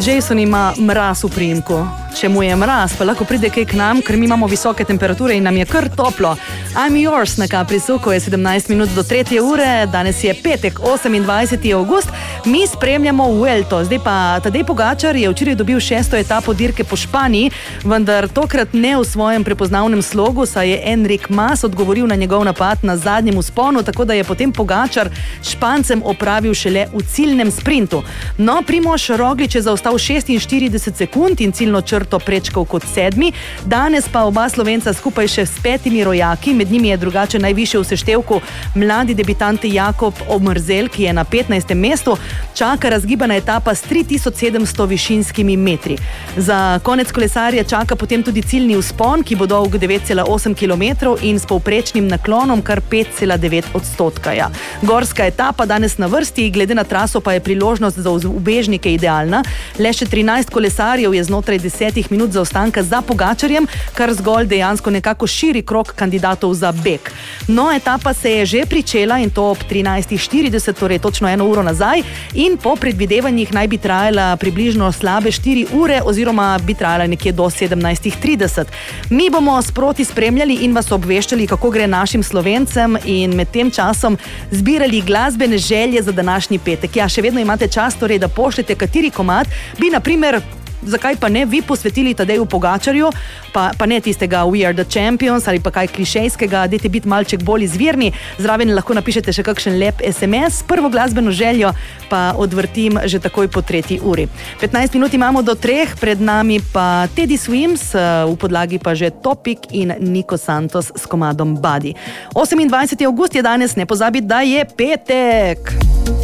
Jason ima mraz v priimku. Če mu je mraz, pa lahko pride kaj k nam, ker mi imamo visoke temperature in nam je kar toplo. I'm yours na Kaprisuku je 17 minut do 3. ure, danes je petek, 28. avgust, mi spremljamo Vuelto. Zdaj pa Tadej Pogačar je včeraj dobil 6. etapo dirke po Španiji, vendar tokrat ne v svojem prepoznavnem slogu, saj je Enric Mas odgovoril na njegov napad na zadnjem vzponu, tako da je potem Pogačar Špancem opravil šele v ciljnem sprintu. No, Primož Roglič je zaostal 46 sekund in ciljno črto prečkal kot 7. Danes pa oba Slovenca skupaj še s 5 rojaki, med njimi je drugače najvišje v seštevku mladi debitant Jakob Omrzel, ki je na 15. mestu, čaka razgibana etapa s 3700 višinskimi metri. Za konec kolesarja čaka potem tudi ciljni vzpon, ki bo dolg 9,8 km in s povprečnim naklonom kar 5,9%. Ja. Gorska etapa danes na vrsti, glede na traso pa je priložnost za ubežnike idealna. Le še 13 kolesarjev je znotraj 10 minut zaostanka za Pogačarjem, kar zgolj dejansko nekako širi krog kandidatov za beg. No, etapa se je že pričela in to ob 13:40, torej točno 1 uro nazaj, in po predvidevanjih naj bi trajala približno slabe 4 ure oziroma bi trajala nekje do 17:30. Mi bomo sproti spremljali in vas obveščali, kako gre našim Slovencem, in med tem časom zbirali glasbene želje za današnji petek. Ja, še vedno imate čas, torej, da pošljete kateri komad bi, na primer, zakaj pa ne, vi posvetili Tadeju Pogačarju, pa ne tistega We are the champions ali pa kaj klišejskega, dajte biti malček bolj izvirni, zraven lahko napišete še kakšen lep SMS, prvo glasbeno željo pa odvrtim že takoj po 3. uri. 15 minut imamo do 3, pred nami pa Teddy Swims, v podlagi pa že Topic in Nico Santos s komadom Buddy. 28. avgust je danes, ne pozabite, da je petek.